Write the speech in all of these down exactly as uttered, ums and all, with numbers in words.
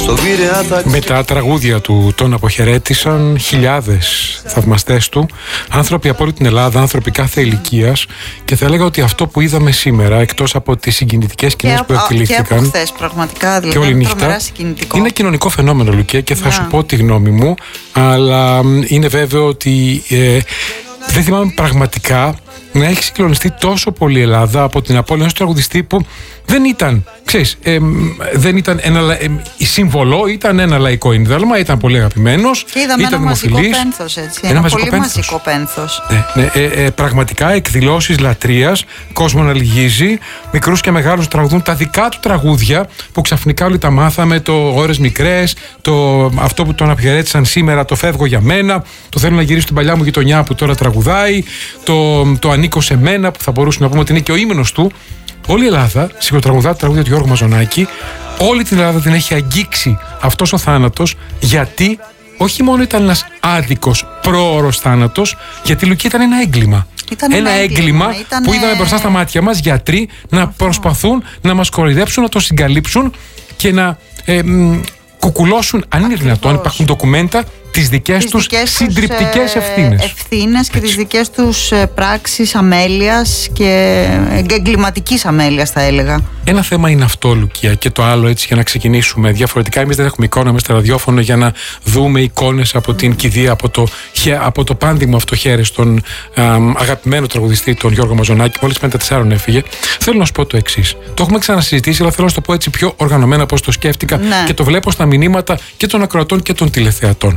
Με τα τραγούδια του τον αποχαιρέτησαν χιλιάδες θαυμαστές του, άνθρωποι από όλη την Ελλάδα, άνθρωποι κάθε ηλικίας, και θα έλεγα ότι αυτό που είδαμε σήμερα, εκτός από τις συγκινητικές σκηνές που εκτελήθηκαν και από χθες, πραγματικά, δηλαδή, και όλη νύχτα, είναι κοινωνικό φαινόμενο, Λουκία, και θα yeah. σου πω τη γνώμη μου, αλλά είναι βέβαιο ότι ε, δεν θυμάμαι πραγματικά να έχει συγκλονιστεί τόσο πολύ η Ελλάδα από την απώλεια ενός τραγουδιστή που δεν ήταν, ξέρεις, ε, δεν ήταν ένα, ε, η σύμβολο, ήταν ένα λαϊκό ίνδαλμα, ήταν πολύ αγαπημένος. Και είδαμε ήταν ένα μαζικό πένθος, έτσι. Ένα, ένα μαζικό πολύ πένθος. μαζικό πένθος. Ναι, ναι, ε, ε, πραγματικά εκδηλώσεις λατρείας, κόσμο να λυγίζει, μικρούς και μεγάλους τραγουδούν τα δικά του τραγούδια που ξαφνικά όλοι τα μάθαμε, το Ώρες Μικρές, το, αυτό που τον αποχαιρέτησαν σήμερα, το Φεύγω για μένα, το Θέλω να γυρίσω στην παλιά μου γειτονιά που τώρα τραγουδάει, το, το Ανήκω σε μένα που θα μπορούσαμε να πούμε ότι είναι και ο ύμνος του. Όλη η Ελλάδα σιγοτραγουδά τα τραγούδια του Γιώργου Μαζονάκη. Όλη την Ελλάδα την έχει αγγίξει αυτός ο θάνατος, γιατί όχι μόνο ήταν ένας άδικος πρόωρος θάνατος, γιατί, Λουκία, ήταν ένα έγκλημα. Ήταν ένα, ένα έγκλημα, έγκλημα ήταν... που είδαμε μπροστά στα μάτια μας γιατροί να Αυτό. προσπαθούν να μας κοροϊδέψουν, να το συγκαλύψουν και να ε, μ, κουκουλώσουν, αν είναι δυνατόν, υπάρχουν ντοκουμέντα, τις δικές τις τους δικές συντριπτικές ευθύνες. Ευθύνες και τις δικές τους πράξεις αμέλειας και εγκληματικής αμέλειας, θα έλεγα. Ένα θέμα είναι αυτό, Λουκία, και το άλλο, έτσι, για να ξεκινήσουμε διαφορετικά. Εμείς δεν έχουμε εικόνα μέσα στο ραδιόφωνο για να δούμε εικόνες από την κηδεία, από το, από το πάνδημο αυτό χέρι στον α, αγαπημένο τραγουδιστή, τον Γιώργο Μαζονάκη. Μόλις πέντε τεσσάρων έφυγε. Θέλω να σου πω το εξής. Το έχουμε ξανασυζητήσει, αλλά θέλω να σου το πω έτσι πιο οργανωμένα, πώς το σκέφτηκα, ναι. και το βλέπω στα μηνύματα και των ακροατών και των τηλεθεατών.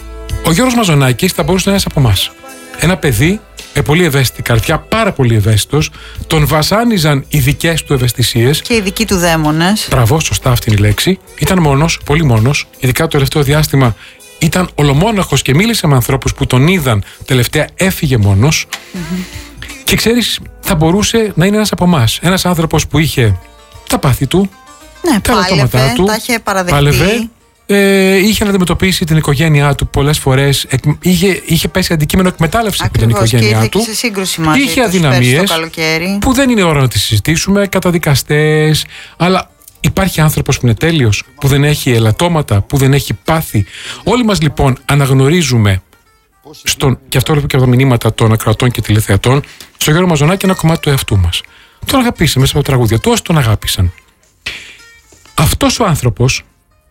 Ο Γιώργος Μαζονάκης θα μπορούσε να είναι από εμάς. Ένα παιδί με πολύ ευαίσθητη καρδιά, πάρα πολύ ευαίσθητος. Τον βασάνιζαν οι δικές του ευαισθησίες. Και οι δικοί του δαίμονες. Μπράβο, σωστά αυτή είναι η λέξη. Ήταν μόνος, πολύ μόνος. Ειδικά το τελευταίο διάστημα ήταν ολομόναχος και μίλησε με ανθρώπους που τον είδαν. Τελευταία έφυγε μόνος. Mm-hmm. Και ξέρεις, θα μπορούσε να είναι ένας από εμάς. Ένας άνθρωπος που είχε τα πάθη του, ναι, τα λατώματά του. Τα είχε παραδεχτεί. Πάλευε. Ε, είχε να αντιμετωπίσει την οικογένειά του πολλές φορές. Εκ, είχε, είχε πέσει αντικείμενο εκμετάλλευση από την οικογένειά και του. Σε σύγκρουση μαζί είχε αδυναμίες που δεν είναι ώρα να τις συζητήσουμε, καταδικαστές. Αλλά υπάρχει άνθρωπος που είναι τέλειος, που δεν έχει ελαττώματα, που δεν έχει πάθη. Όλοι μας λοιπόν αναγνωρίζουμε, στον, και αυτό βλέπω και από τα μηνύματα των ακροατών και τηλεθεατών, στον Γιώργο Μαζονάκη ένα κομμάτι του εαυτού μας. Τον αγαπήσαμε μέσα από τα τραγούδια. Τόσοι τον αγάπησαν. Αυτός ο άνθρωπος,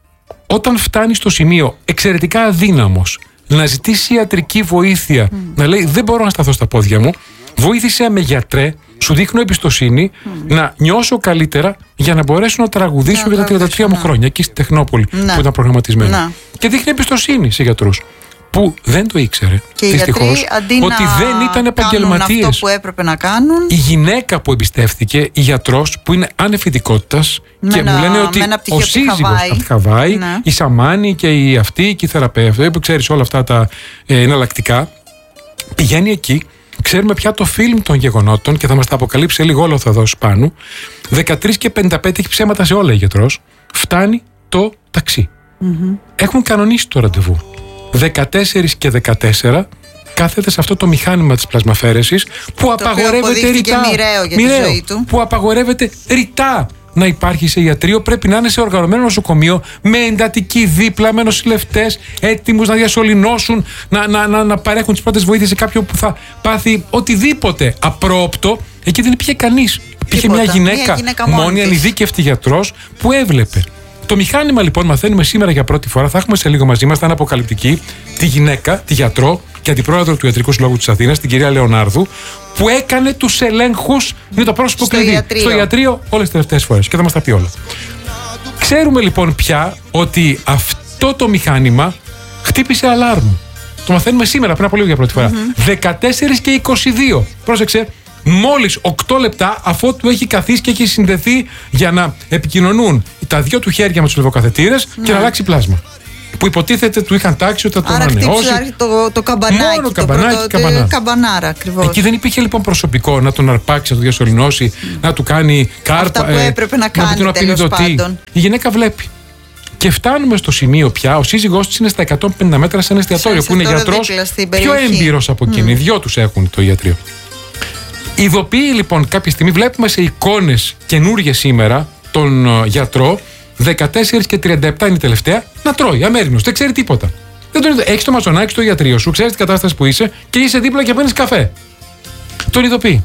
όταν φτάνει στο σημείο εξαιρετικά αδύναμος να ζητήσει ιατρική βοήθεια, mm. να λέει δεν μπορώ να σταθώ στα πόδια μου, βοήθησε με, γιατρέ, σου δείχνω εμπιστοσύνη, mm. να νιώσω καλύτερα για να μπορέσω να τραγουδήσω yeah, για τα τριάντα τρία μου χρόνια εκεί στη Τεχνόπολη yeah. που ήταν προγραμματισμένο. Yeah. Και δείχνει εμπιστοσύνη σε γιατρούς που δεν το ήξερε, δυστυχώς, ότι δεν ήταν επαγγελματίες. Αυτό που έπρεπε να κάνουν. Η γυναίκα που εμπιστεύτηκε, η γιατρός που είναι ανεφηδικότητας, και ένα, μου λένε ότι ο σύζυγος από τη Χαβάη, ναι. η σαμάνη και η αυτή και η θεραπεύτη, που ξέρεις όλα αυτά τα ε, εναλλακτικά, πηγαίνει εκεί. Ξέρουμε πια το φιλμ των γεγονότων και θα μας τα αποκαλύψει λίγο, όλο θα δώσει πάνω. δεκατρείς και πενήντα πέντε, έχει ψέματα σε όλα η γιατρός. Φτάνει το ταξί. Mm-hmm. Έχουν κανονίσει το ραντεβού. δεκατέσσερα και δεκατέσσερα κάθεται σε αυτό το μηχάνημα της πλασμαφαίρεσης που το απαγορεύεται ρητά. Μοιραίο για μοιραίο, τη ζωή του. Που απαγορεύεται ρητά να υπάρχει σε ιατρείο. Πρέπει να είναι σε οργανωμένο νοσοκομείο με εντατική δίπλα, με νοσηλευτές έτοιμους να διασωληνώσουν, να, να, να, να παρέχουν τις πρώτες βοήθειες σε κάποιον που θα πάθει οτιδήποτε απρόοπτο. Εκεί δεν υπήρχε κανείς. Υπήρχε μια γυναίκα, μια γυναίκα μόνη, ανειδίκευτη γιατρός που έβλεπε. Το μηχάνημα λοιπόν μαθαίνουμε σήμερα για πρώτη φορά, θα έχουμε σε λίγο μαζί μας, θα είναι αποκαλυπτική, τη γυναίκα, τη γιατρό και αντιπρόεδρο του Ιατρικού Συλλόγου της Αθήνας, την κυρία Λεωνάρδου, που έκανε τους ελέγχους, είναι το πρόσωπο στο κλειδί, ιατρείο. στο ιατρείο όλες τις τελευταίες φορές και θα μας τα πει όλα. Ξέρουμε λοιπόν πια ότι αυτό το μηχάνημα χτύπησε αλάρμ. Το μαθαίνουμε σήμερα πριν από λίγο για πρώτη φορά. Mm-hmm. δεκατέσσερα και είκοσι δύο. Πρόσεξε. Μόλις οκτώ λεπτά αφότου έχει καθίσει και έχει συνδεθεί για να επικοινωνούν τα δυο του χέρια με τους λευκοκαθετήρες, ναι. και να αλλάξει πλάσμα. Που υποτίθεται του είχαν τάξει ότι θα τον ανανεώσει. Άρα το, το καμπανάκι. Μόνο καμπανάκι, το καμπανά. το καμπανάρα, ακριβώς. Εκεί δεν υπήρχε λοιπόν προσωπικό να τον αρπάξει, να τον διασωληνώσει, mm. να του κάνει κάρπα. Αυτά που έπρεπε ε, να κάνει, να τέλος πάντων. Η γυναίκα βλέπει. Και φτάνουμε στο σημείο πια, ο σύζυγός της είναι στα εκατόν πενήντα μέτρα σε ένα εστιατόριο που είναι γιατρός πιο έμπειρος από εκείνη. Mm. Δυο τους έχουν το ιατρείο. Ειδοποιεί λοιπόν κάποια στιγμή, βλέπουμε σε εικόνες καινούργιες σήμερα τον γιατρό δεκατέσσερα και τριάντα επτά είναι η τελευταία, να τρώει, αμέρινος, δεν ξέρει τίποτα. Έχει το μαζονάκι στο ιατρείο σου, ξέρει την κατάσταση που είσαι και είσαι δίπλα και παίρνει καφέ. Τον ειδοποιεί.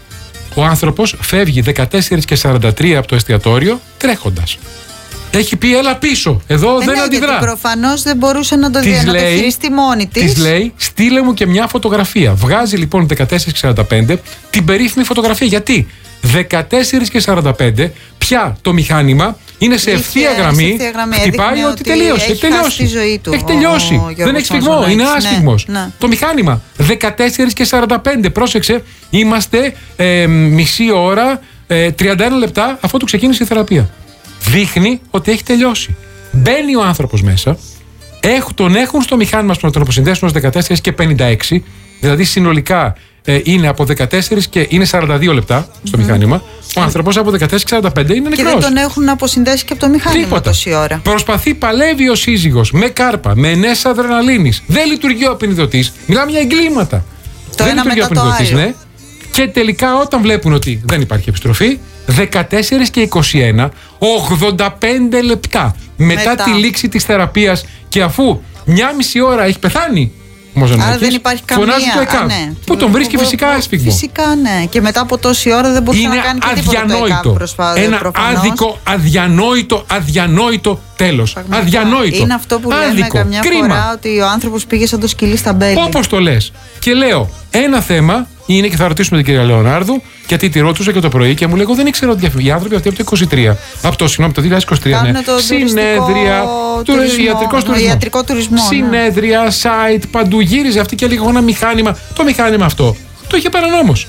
Ο άνθρωπος φεύγει δεκατέσσερα και σαράντα τρία από το εστιατόριο τρέχοντας. Έχει πει έλα πίσω, εδώ ε, δεν ναι, αντιδρά. Προφανώς δεν μπορούσε να το, δει, να το χειριστεί μόνη της. Της λέει στείλε μου και μια φωτογραφία. Βγάζει λοιπόν δεκατέσσερα και σαράντα πέντε την περίφημη φωτογραφία. Γιατί δεκατέσσερα και σαράντα πέντε πια το μηχάνημα είναι σε ευθεία γραμμή, γραμμή. Χτυπάει ότι, ότι τελείωσε. Έχει τελειώσει. Τη ζωή του, έχει τελειώσει. Ο, ο δεν έχει σφιγμό, είναι άσφιγμος. Ναι, ναι. Το μηχάνημα δεκατέσσερα και σαράντα πέντε, πρόσεξε, είμαστε ε, μισή ώρα, ε, τριάντα ένα λεπτά αφού του ξεκίνησε η θεραπεία. Δείχνει ότι έχει τελειώσει. Μπαίνει ο άνθρωπος μέσα, έχ, τον έχουν στο μηχάνημα να τον αποσυνδέσουν ως δεκατέσσερα και πενήντα έξι, δηλαδή συνολικά ε, είναι από δεκατέσσερα και είναι σαράντα δύο λεπτά στο mm. μηχάνημα. Ο άνθρωπος από δεκατέσσερα και σαράντα πέντε είναι νεκρός. Και δεν τον έχουν αποσυνδέσει και από το μηχάνημα τόση ώρα. Προσπαθεί, παλεύει ο σύζυγος με κάρπα, με ενές αδρεναλίνης. Δεν λειτουργεί ο απεινιδωτής. Μιλάμε για εγκλήματα. Το δεν λειτουργεί ο απεινιδωτής, ναι. Και τελικά όταν βλέπουν ότι δεν υπάρχει επιστροφή, δεκατέσσερα και είκοσι ένα, ογδόντα πέντε λεπτά μετά, μετά τη λήξη της θεραπείας και αφού μια μισή ώρα έχει πεθάνει ο Μαζονάκης, δεν υπάρχει καμία. Φωνάζει το ΕΚΑΒ, ναι. Που τον βρίσκει φυσικά άσφιγμο. Φυσικά, ναι. Και μετά από τόση ώρα δεν μπορούσε να κάνει και τίποτα το ΕΚΑΒ. Προσπά... Ένα προφανώς. άδικο, αδιανόητο, αδιανόητο τέλος. Πραγματικά. Αδιανόητο. Είναι αυτό που άδικο. λέμε καμιά Κρίμα. φορά, ότι ο άνθρωπος πήγε σαν το σκυλί στα μπέλη. Όπως το λες. Και λέω, ένα θέμα είναι, και θα ρωτήσουμε την κυρία Λεωνάρδου, γιατί τη ρώτουσα και το πρωί και μου λέει: εγώ δεν ήξερα ότι οι άνθρωποι αυτοί από το είκοσι τρία, από το συγγνώμη, το δύο χιλιάδες είκοσι τρία, ναι, το συνέδρια, τουρισμό, ιατρικός τουρισμός, ιατρικό τουρισμό, συνέδρια, ναι. site, παντού γύριζε αυτή και έλεγε: εγώ ένα μηχάνημα. Το μηχάνημα αυτό το είχε παρανόμως.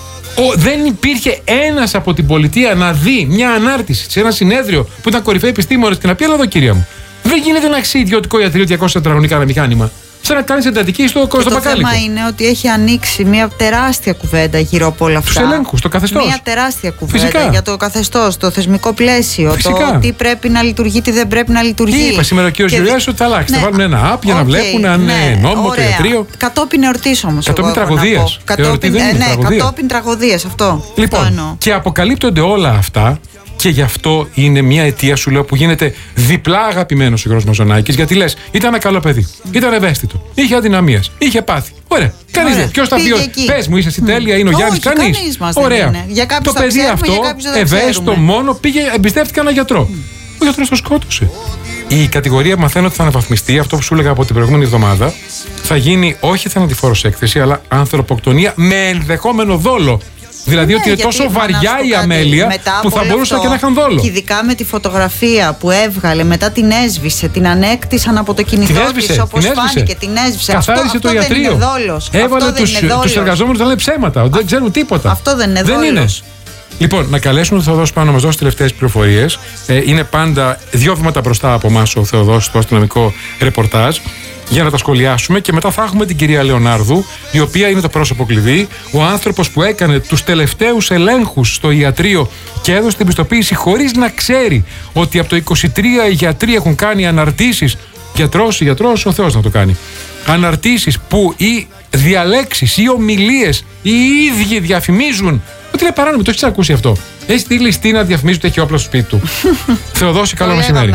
Ο, δεν υπήρχε ένας από την πολιτεία να δει μια ανάρτηση σε ένα συνέδριο που ήταν κορυφαίοι επιστήμονες και να πει: έλα εδώ, κυρία μου. Δεν γίνεται να αξίζει ιδιωτικό ιατρείο διακόσια τετραγωνικά ένα μηχάνημα. Σαν να κάνει εντατική στο Μπακάλικο. Το θέμα είναι ότι έχει ανοίξει μια τεράστια κουβέντα γύρω από όλα αυτά. Τους ελέγχους, το καθεστώς. Μια τεράστια κουβέντα Φυσικά. Για το καθεστώς, το θεσμικό πλαίσιο, Φυσικά. το τι πρέπει να λειτουργεί, τι δεν πρέπει να λειτουργεί. Τι είπε σήμερα ο κ. Γεωργιάδης ότι θα αλλάξει. Ναι. Θα βάλουν ένα app για okay, να βλέπουν αν είναι ναι, νόμιμο το ιατρείο. Κατόπιν εορτής όμως. Κατόπιν τραγωδίας. Κατόπιν, ε, ναι, κατόπιν τραγωδίας αυτό. Λοιπόν, αυτό και αποκαλύπτονται όλα αυτά. Και γι' αυτό είναι μια αιτία, σου λέω, που γίνεται διπλά αγαπημένος ο Γιώργος Μαζονάκης. Γιατί λες, ήταν ένα καλό παιδί. Ήταν ευαίσθητο. Είχε αδυναμίες. Είχε πάθη. Ωραία. Κανείς δεν. Ποιος θα πει, πες μου, είσαι εσύ τέλεια, είναι ο Γιάννης. Κανείς. Ωραία. Το παιδί αυτό, ευαίσθητο μόνο, πήγε, εμπιστεύτηκε έναν γιατρό. Ο γιατρός το σκότωσε. Η κατηγορία μαθαίνω ότι θα αναβαθμιστεί, αυτό που σου έλεγα από την προηγούμενη εβδομάδα, θα γίνει όχι θανατηφόρος έκθεση, αλλά ανθρωποκτονία με ενδεχόμενο δόλο. Δηλαδή ναι, ότι είναι τόσο βαριά η αμέλεια που θα μπορούσαν και να είχαν δόλο. Και ειδικά με τη φωτογραφία που έβγαλε, μετά την έσβησε, την ανέκτησαν από το κινητό της, όπως φάνηκε, την έσβησε. Καθάρισε αυτό, το αυτό ιατρείο. Δεν είναι δόλος. Έβαλε τους εργαζόμενους να λένε ψέματα, ότι δεν ξέρουν τίποτα. Αυτό δεν είναι δεν δόλος. Είναι. Λοιπόν, να καλέσουμε τον Θεοδόση πάνω να μας δώσει τελευταίες πληροφορίες. Ε, είναι πάντα δύο βήματα μπροστά από εμάς ο Θεοδόσης στο αστυνομικό ρεπορτάζ, για να τα σχολιάσουμε, και μετά θα έχουμε την κυρία Λεωνάρδου, η οποία είναι το πρόσωπο κλειδί, ο άνθρωπος που έκανε τους τελευταίους ελέγχους στο ιατρείο και έδωσε την πιστοποίηση χωρίς να ξέρει ότι από το είκοσι τρία οι γιατροί έχουν κάνει αναρτήσεις. Γιατρός ή γιατρός, ο Θεός να το κάνει. Αναρτήσεις που οι διαλέξεις ή ομιλίες οι ίδιοι διαφημίζουν ότι είναι παράνομο. Το έχεις ακούσει αυτό? Έχει στείλει στη να διαφημίζει ότι έχει όπλα στο σπίτι του. Θεοδόση, καλό μεσημέρι.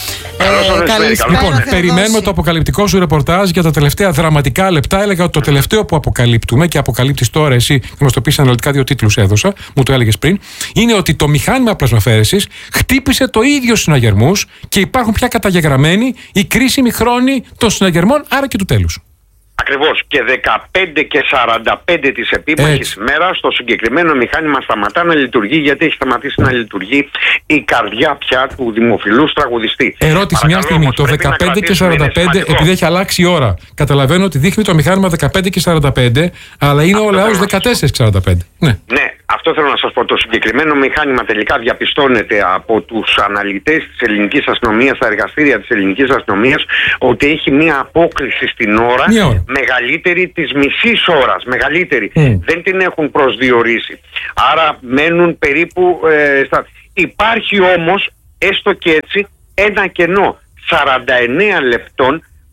Ε, λοιπόν, περιμένουμε το αποκαλυπτικό σου ρεπορτάζ για τα τελευταία δραματικά λεπτά. Έλεγα ότι το τελευταίο που αποκαλύπτουμε, και αποκαλύπτεις τώρα εσύ, να μας το πεις αναλυτικά, δύο τίτλους έδωσα, μου το έλεγες πριν, είναι ότι το μηχάνημα πλασμαφέρεσης χτύπησε το ίδιο συναγερμούς και υπάρχουν πια καταγεγραμμένοι οι κρίσιμοι χρόνοι των συναγερμών, άρα και του τέλους. Ακριβώς, και δεκαπέντε και σαράντα πέντε της επίμαχης ημέρας το συγκεκριμένο μηχάνημα σταματά να λειτουργεί, γιατί έχει σταματήσει να λειτουργεί η καρδιά πια του δημοφιλούς τραγουδιστή. Ερώτηση, μια στιγμή, το δεκαπέντε και σαράντα πέντε, επειδή έχει αλλάξει η ώρα, καταλαβαίνω ότι δείχνει το μηχάνημα δεκαπέντε και σαράντα πέντε, αλλά είναι ο λαός δεκατέσσερα και σαράντα πέντε. Ναι. ναι. Αυτό θέλω να σας πω. Το συγκεκριμένο μηχάνημα τελικά διαπιστώνεται από τους αναλυτές της ελληνικής αστυνομίας, στα εργαστήρια της ελληνικής αστυνομίας, ότι έχει μία απόκριση στην ώρα, ώρα. μεγαλύτερη της μισής ώρας. Μεγαλύτερη. Mm. Δεν την έχουν προσδιορίσει. Άρα μένουν περίπου... Ε, στα... Υπάρχει όμως, έστω και έτσι, ένα κενό σαράντα εννέα λεπτών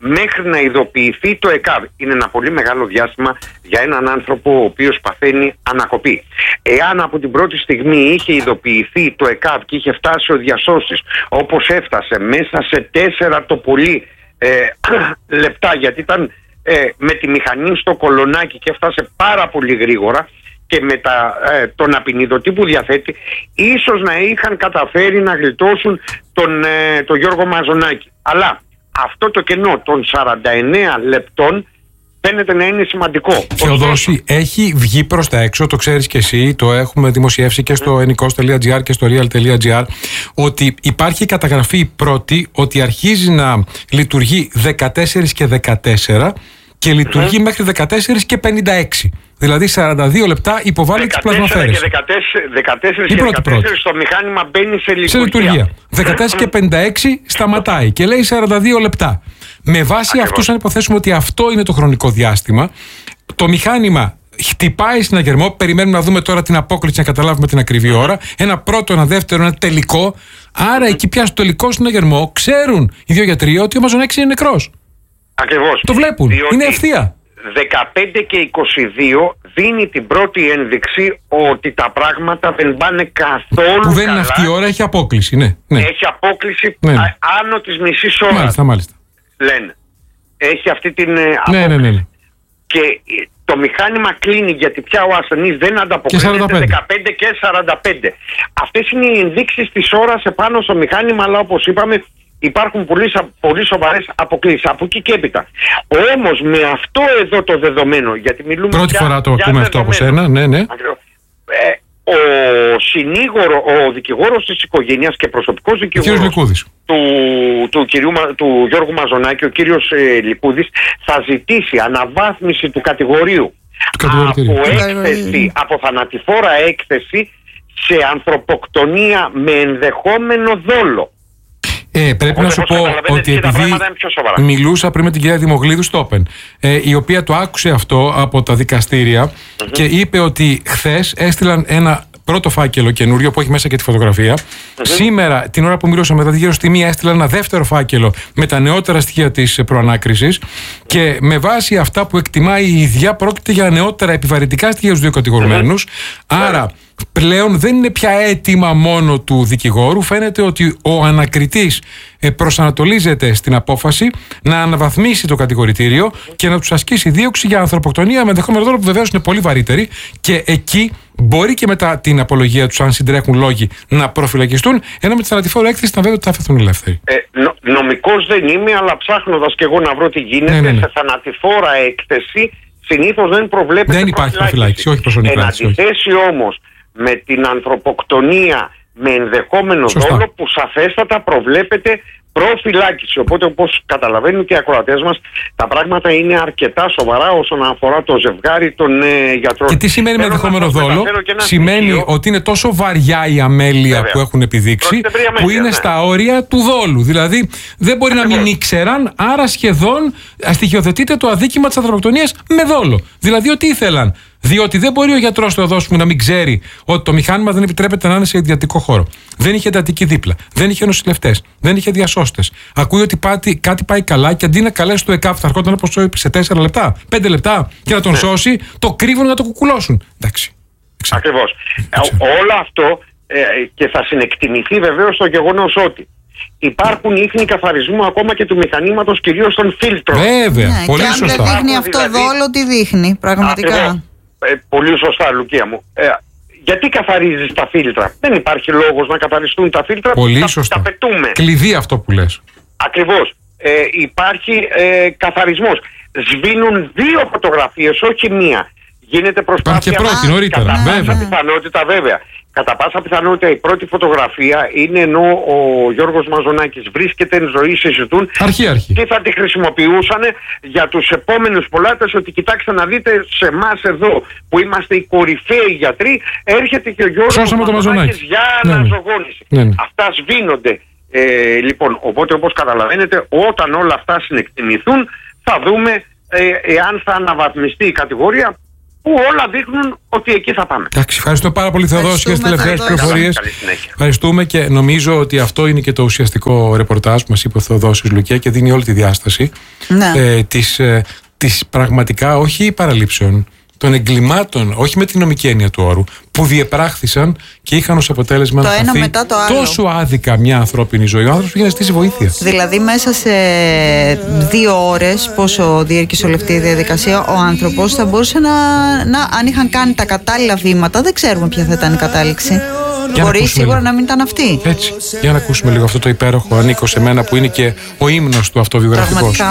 μέχρι να ειδοποιηθεί το ΕΚΑΒ. Είναι ένα πολύ μεγάλο διάστημα για έναν άνθρωπο ο οποίος παθαίνει ανακοπή. Εάν από την πρώτη στιγμή είχε ειδοποιηθεί το ΕΚΑΒ και είχε φτάσει ο διασώσης όπως έφτασε μέσα σε τέσσερα το πολύ ε, λεπτά, γιατί ήταν ε, με τη μηχανή στο κολονάκι και έφτασε πάρα πολύ γρήγορα, και με τα, ε, τον απεινιδωτή που διαθέτει, ίσως να είχαν καταφέρει να γλιτώσουν τον, ε, τον Γιώργο Μαζονάκη. Αλλά αυτό το κενό των σαράντα εννέα λεπτών φαίνεται να είναι σημαντικό. Θεοδόση, έχει βγει προς τα έξω, το ξέρεις και εσύ, το έχουμε δημοσιεύσει και στο ενικός τελεία τζι άρ και στο real τελεία τζι άρ, ότι υπάρχει καταγραφή πρώτη ότι αρχίζει να λειτουργεί δεκατέσσερα και δεκατέσσερα και λειτουργεί mm-hmm. μέχρι δεκατέσσερα και πενήντα έξι. Δηλαδή σαράντα δύο λεπτά υποβάλλει τις πλασμαφέρες. δεκατέσσερα και δεκατέσσερα στο μηχάνημα μπαίνει σε λειτουργία. Σε λειτουργία. δεκατέσσερα και πενήντα έξι σταματάει και λέει σαράντα δύο λεπτά. Με βάση αυτούς, αν υποθέσουμε ότι αυτό είναι το χρονικό διάστημα, το μηχάνημα χτυπάει συναγερμό. Περιμένουμε να δούμε τώρα την απόκληση, να καταλάβουμε την ακριβή ώρα. Ένα πρώτο, ένα δεύτερο, ένα τελικό. Άρα εκεί πια στο τελικό συναγερμό ξέρουν οι δύο γιατροί ότι ο Μαζονάκης είναι νεκρός. Ακριβώς. Το βλέπουν. Είναι ευθεία. δεκαπέντε και είκοσι δύο δίνει την πρώτη ένδειξη ότι τα πράγματα δεν πάνε καθόλου. Που δεν καλά. Είναι αυτή η ώρα, έχει απόκληση. Ναι, ναι. Έχει απόκληση ναι, ναι. άνω της μισής ώρας. Μάλιστα, μάλιστα. Λένε. Έχει αυτή την ναι, απόκληση. Ναι, ναι, ναι. Και το μηχάνημα κλείνει γιατί πια ο ασθενής δεν ανταποκρίνεται. Δεκαπέντε και σαράντα πέντε. Αυτές είναι οι ενδείξεις της ώρας επάνω στο μηχάνημα, αλλά όπως είπαμε υπάρχουν πολύ, πολύ σοβαρές αποκλήσεις από εκεί και έπειτα. Όμως με αυτό εδώ το δεδομένο, γιατί μιλούμε πρώτη για, φορά το για ακούμε αυτό από σένα, ναι, ναι. Ε, ο συνήγορο, ο δικηγόρος της οικογένειας και προσωπικός δικηγόρος του, του, κυρίου, του Γιώργου Μαζονάκη, ο κύριος ε, Λικούδης, θα ζητήσει αναβάθμιση του κατηγορίου από, έκθεση, από θανατηφόρα έκθεση σε ανθρωποκτονία με ενδεχόμενο δόλο. Ε, πρέπει Οπότε, να σου πω ότι επειδή μιλούσα πριν με την κυρία Δημογλίδου Στόπεν, ε, η οποία το άκουσε αυτό από τα δικαστήρια mm-hmm. και είπε ότι χθες έστειλαν ένα πρώτο φάκελο καινούριο που έχει μέσα και τη φωτογραφία. Mm-hmm. Σήμερα, την ώρα που μιλούσαμε, δηλαδή γύρω στη μία, έστειλαν ένα δεύτερο φάκελο με τα νεότερα στοιχεία της προανάκρισης και με βάση αυτά που εκτιμάει η ίδια πρόκειται για νεότερα επιβαρυντικά στοιχεία στους δύο κατηγορουμένους. Mm-hmm. Άρα πλέον δεν είναι πια αίτημα μόνο του δικηγόρου. Φαίνεται ότι ο ανακριτής προσανατολίζεται στην απόφαση να αναβαθμίσει το κατηγορητήριο και να τους ασκήσει δίωξη για ανθρωποκτονία με ενδεχόμενο δόλο που βεβαίως είναι πολύ βαρύτερη, και εκεί μπορεί και μετά την απολογία τους, αν συντρέχουν λόγοι, να προφυλακιστούν, ενώ με τη θανατηφόρο έκθεση να βέβαια ότι θα αφαιθούν ελεύθεροι. Ε, νο, νομικός δεν είμαι, αλλά ψάχνοντας και εγώ να βρω τι γίνεται, ναι, ναι, ναι. σε θανατηφόρα έκθεση συνήθως δεν προβλέπεται. Δεν υπάρχει προφυλάκηση, όχι προσωπικότητα. Εν αντιθέσει όμως με την ανθρωποκτονία με ενδεχόμενο Σωστά. δόλο, που σαφέστατα προβλέπεται προφυλάκηση. Οπότε, όπως καταλαβαίνουν και οι ακροατές μας, τα πράγματα είναι αρκετά σοβαρά όσον αφορά το ζευγάρι των ε, γιατρών. Και τι σημαίνει με ενδεχόμενο δόλο? Σημαίνει στοιχείο. ότι είναι τόσο βαριά η αμέλεια Βέβαια. που έχουν επιδείξει, που είναι ναι. στα όρια του δόλου. Δηλαδή δεν μπορεί Ακριβώς. να μην ήξεραν, άρα σχεδόν στοιχειοθετείται το αδίκημα της ανθρωποκτονίας με δόλο. Δηλαδή ότι ήθελαν. Διότι δεν μπορεί ο γιατρός Θεοδόσου να μην ξέρει ότι το μηχάνημα δεν επιτρέπεται να είναι σε ιδιωτικό χώρο. Δεν είχε εντατική δίπλα. Δεν είχε νοσηλευτές. Δεν είχε διασώστες. Ακούει ότι πάτη, κάτι πάει καλά και αντί να καλέσει το ΕΚΑΒ, θα ερχόταν όπως σε τέσσερα λεπτά, πέντε λεπτά και να τον σώσει, το κρύβουν να το κουκουλώσουν. Εντάξει. Ακριβώς. Όλο αυτό ε, και θα συνεκτιμηθεί βεβαίως το γεγονός ότι υπάρχουν ίχνη καθαρισμού ακόμα και του μηχανήματος, κυρίως των φίλτρων. Βέβαια. Ναι, πολύ και σωστά. αν δεν δείχνει αυτό δηλαδή, δόλο, τι δείχνει πραγματικά. Ακριβώς. Ε, πολύ σωστά, Λουκία μου. Ε, γιατί καθαρίζεις τα φίλτρα? Δεν υπάρχει λόγος να καθαριστούν τα φίλτρα. Πολύ τα, σωστά. Τα πετούμε. Κλειδί αυτό που λες. Ακριβώς. Ε, υπάρχει ε, καθαρισμός. Σβήνουν δύο φωτογραφίες, όχι μία. Γίνεται προσπάθεια. Υπάρχει και πρώτη νωρίτερα. Κατά βέβαια. πάσα πιθανότητα, βέβαια. Κατά πάσα πιθανότητα η πρώτη φωτογραφία είναι ενώ ο Γιώργος Μαζονάκης βρίσκεται εν ζωή, συζητούν αρχή, αρχή. τι θα τη χρησιμοποιούσαν για τους επόμενους πελάτες, ότι κοιτάξτε να δείτε, σε εμάς εδώ που είμαστε οι κορυφαίοι γιατροί, έρχεται και ο Γιώργος Μαζονάκης, Μαζονάκης για ναι, αναζωογόνηση. Ναι, ναι. Αυτά σβήνονται. Ε, λοιπόν, οπότε όπως καταλαβαίνετε, όταν όλα αυτά συνεκτιμηθούν, θα δούμε ε, εάν θα αναβαθμιστεί η κατηγορία. που όλα δείχνουν ότι εκεί θα πάμε. Εντάξει, ευχαριστώ πάρα πολύ, Θεοδόση, για τις τελευταίες πληροφορίες. Ευχαριστούμε και νομίζω ότι αυτό είναι και το ουσιαστικό ρεπορτάζ που μας είπε ο Θεοδόσης Λουκέ και δίνει όλη τη διάσταση ναι. ε, της, ε, της πραγματικά όχι παραλήψεων, των εγκλημάτων, όχι με την νομική έννοια του όρου, που διεπράχθησαν και είχαν ως αποτέλεσμα το να χαθεί τόσο άδικα μια ανθρώπινη ζωή. Ο άνθρωπος πήγε να στήσει βοήθεια. Δηλαδή, μέσα σε δύο ώρες, πόσο διήρκησε όλη αυτή η διαδικασία, ο άνθρωπος θα μπορούσε να, να. Αν είχαν κάνει τα κατάλληλα βήματα, δεν ξέρουμε ποια θα ήταν η κατάληξη. Μπορεί σίγουρα λίγο. Να μην ήταν αυτή. Έτσι. Για να ακούσουμε λίγο αυτό το υπέροχο «Ανήκω σε μένα» που είναι και ο ύμνος του αυτοβιογραφικός.